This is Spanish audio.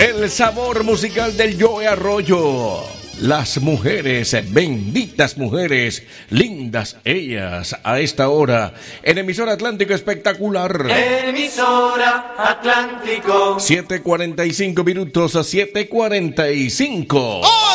El sabor musical del Joe Arroyo. Las mujeres, benditas mujeres, lindas ellas, a esta hora, en Emisora Atlántico Espectacular. Emisora Atlántico. 7:45 minutos a 7:45. ¡Oh!